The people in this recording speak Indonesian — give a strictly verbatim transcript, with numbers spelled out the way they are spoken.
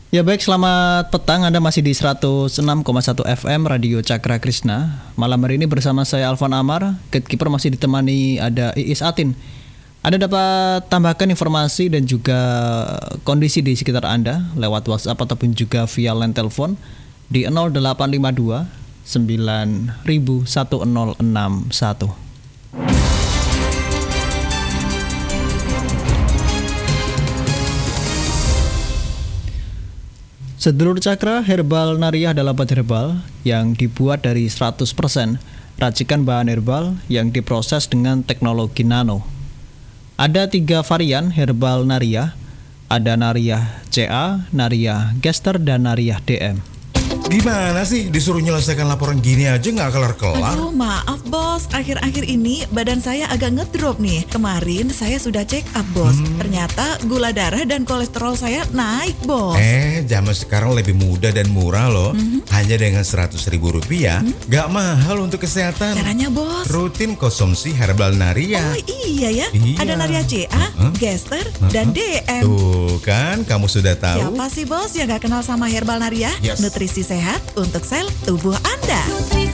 Ya baik, selamat petang. Anda masih di seratus enam koma satu F M Radio Cakra Krishna. Malam hari ini bersama saya Alvan Amar. Gatekeeper masih ditemani ada Iis Atin. Anda dapat tambahkan informasi dan juga kondisi di sekitar Anda lewat WhatsApp ataupun juga via line telepon di nol delapan lima dua sembilan nol satu nol enam satu. Sedulur Cakra, herbal Nariah adalah obat herbal yang dibuat dari seratus persen racikan bahan herbal yang diproses dengan teknologi nano. Ada tiga varian herbal Nariah, ada Nariah C A, Nariah Gester, dan Nariah D M. Gimana sih disuruh nyelesaikan laporan gini aja nggak kelar-kelar? Aduh maaf bos, akhir-akhir ini badan saya agak ngedrop nih. Kemarin saya sudah check up bos, hmm. ternyata gula darah dan kolesterol saya naik bos. Eh, zaman sekarang lebih mudah dan murah loh. hmm. Hanya dengan seratus ribu rupiah, hmm. nggak mahal untuk kesehatan. Caranya bos? Rutin konsumsi herbal Nariah. Oh iya ya, iya. Ada Nariah C A, uh-huh. Gester, uh-huh. dan D M. Tuh kan, kamu sudah tahu. Siapa sih bos yang nggak kenal sama herbal Nariah? Yes. Nutrisi sehat untuk sel tubuh Anda.